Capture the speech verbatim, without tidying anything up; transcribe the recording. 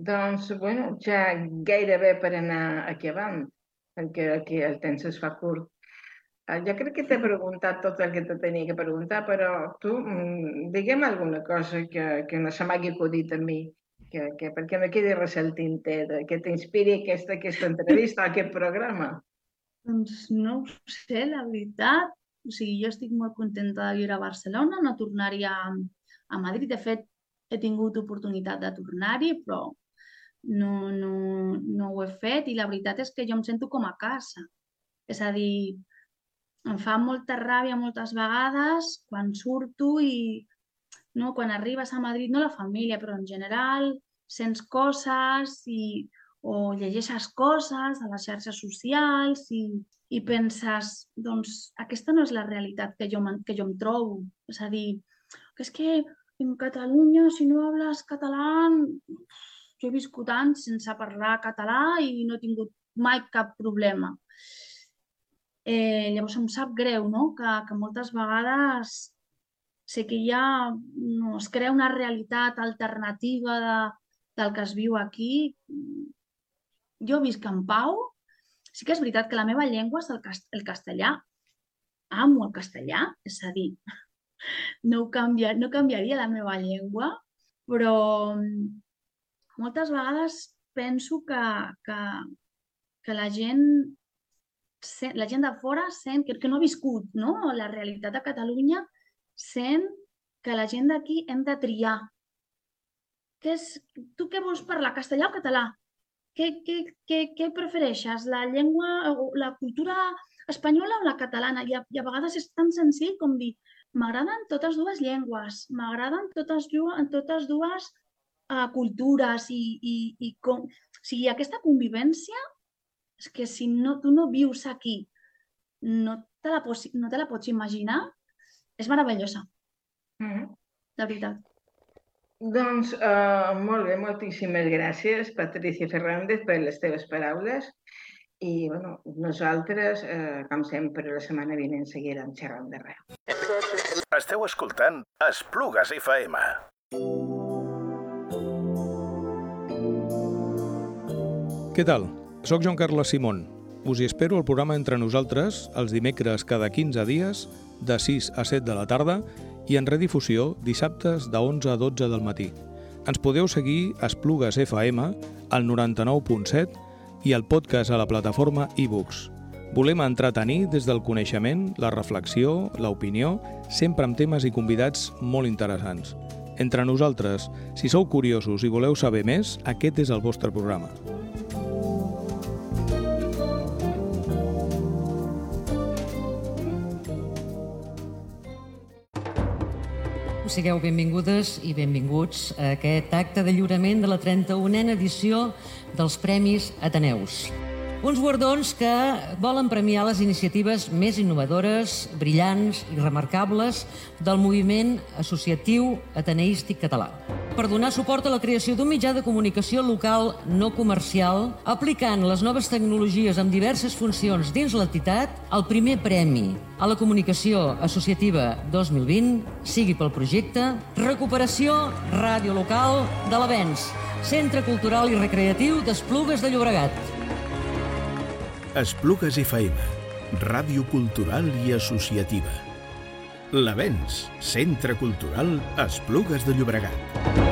Doncs, bueno, ja gairebé per anar acabant, perquè aquí el temps es fa curt. Uh, jo crec que t'he preguntat tot el que te tenia que preguntar, però tu, mm, digue'm alguna cosa que, que no se m'hagi acudit a mi, que, que perquè no quedi res al tinter, que t'inspiri aquesta, aquesta entrevista, aquest programa. Doncs no ho sé, la veritat. O sigui, jo estic molt contenta de viure a Barcelona, no tornaria a Madrid. De fet, he tingut oportunitat de tornar-hi, però no, no, no ho he fet i la veritat és que jo em sento com a casa. És a dir, em fa molta ràbia moltes vegades quan surto i no, quan arribes a Madrid, no la família, però en general, sents coses i, o llegeixes coses a les xarxes socials i, i penses, doncs, aquesta no és la realitat que jo, que jo em trobo. És a dir, que és que en Catalunya, si no hables català, jo he viscut anys sense parlar català i no he tingut mai cap problema. Eh, llavors em sap greu, no?, que, que moltes vegades sé que hi ha, no, es crea una realitat alternativa de, del que es viu aquí. Jo visc en pau. Sí que és veritat que la meva llengua és el, cast el castellà. Amo el castellà, és a dir, no, ho canvia, no canviaria la meva llengua, però moltes vegades penso que, que, que la gent la gent de fora sent que, que no ha viscut, no?, la realitat de Catalunya, sent que la gent d'aquí hem de triar. Que és, tu què vols parlar, castellà o català? Què, què, què, què prefereixes, la llengua, la cultura espanyola o la catalana? I a, i a vegades és tan senzill com dir m'agraden totes dues llengües, m'agraden totes, totes dues uh, cultures i, i, i com... O sigui, aquesta convivència és que si no, tu no vius aquí, no te la pots, no te la pots imaginar, és meravellosa, Mm-hmm. de veritat. Doncs uh, molt bé, moltíssimes gràcies, Patricia Fernández, per les teves paraules. I bueno, nosaltres, eh, com sempre, la setmana vinent seguirem xerrant de res. Esteu escoltant Esplugues F M. Què tal? Soc Joan Carles Simón. Us hi espero al programa Entre Nosaltres els dimecres cada quinze dies de sis a set de la tarda i en redifusió dissabtes de onze a dotze del matí. Ens podeu seguir a Esplugues F M al noranta-nou punt set i el podcast a la plataforma iBooks. Volem entretenir des del coneixement, la reflexió, l'opinió, sempre amb temes i convidats molt interessants. Entre Nosaltres, si sou curiosos i voleu saber més, aquest és el vostre programa. Sigueu benvingudes i benvinguts a aquest acte de lliurament de la trenta-unena edició dels Premis Ateneus. Uns guardons que volen premiar les iniciatives més innovadores, brillants i remarcables del moviment associatiu ateneístic català. Per donar suport a la creació d'un mitjà de comunicació local no comercial, aplicant les noves tecnologies amb diverses funcions dins l'entitat, el primer premi a la comunicació associativa dos mil vint sigui pel projecte Recuperació Ràdio Local de l'Avenç, Centre Cultural i Recreatiu d'Esplugues de Llobregat. Esplugues F M, ràdio cultural i associativa. L'Avenç, Centre Cultural Esplugues de Llobregat.